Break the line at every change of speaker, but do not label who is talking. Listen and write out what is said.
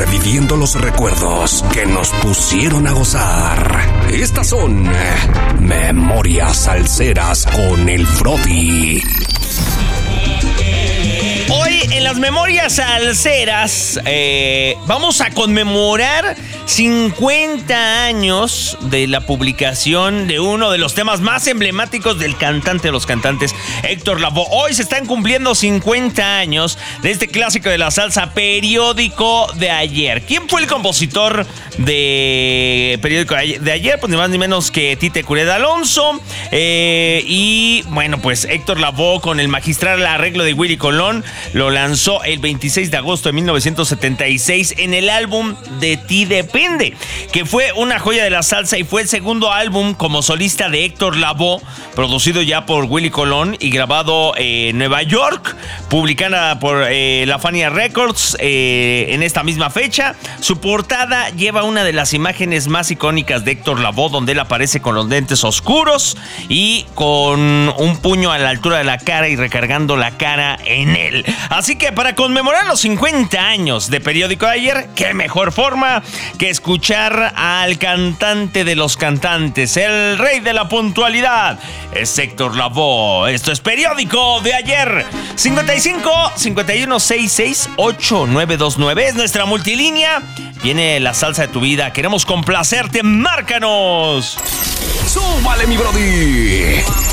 reviviendo los recuerdos que nos pusieron a gozar. Estas son Memorias Salseras con el Brody.
Hoy en las Memorias Salseras vamos a conmemorar 50 años de la publicación de uno de los temas más emblemáticos del cantante de los cantantes, Héctor Lavoe. Hoy se están cumpliendo 50 años de este clásico de la salsa, Periódico de Ayer. ¿Quién fue el compositor de Periódico de Ayer? Pues ni más ni menos que Tite Curet Alonso. Y bueno, pues Héctor Lavoe, con el magistral arreglo de Willy Colón, lo lanzó el 26 de agosto de 1976 en el álbum De Ti Depende, que fue una joya de la salsa y fue el segundo álbum como solista de Héctor Lavoe, producido ya por Willy Colón y grabado en Nueva York, publicada por la Fania Records en esta misma fecha. Su portada lleva una de las imágenes más icónicas de Héctor Lavoe, donde él aparece con los lentes oscuros y con un puño a la altura de la cara y recargando la cara en él. Así que para conmemorar los 50 años de Periódico de Ayer, qué mejor forma que escuchar al cantante de los cantantes, el rey de la puntualidad, es Héctor Lavoe. Esto es Periódico de Ayer. 55 51 66 8929 es nuestra multilínea. Viene la salsa de tu vida. Queremos complacerte. Márcanos.
¡Súbale, mi Brody!